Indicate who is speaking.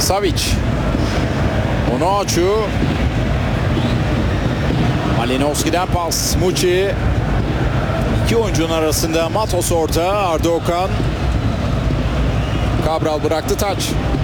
Speaker 1: Savic. Onuachu. Malinovski'den pas. Muçi. İki oyuncunun arasında Matos orta. Arda Okan. Cabral bıraktı taç.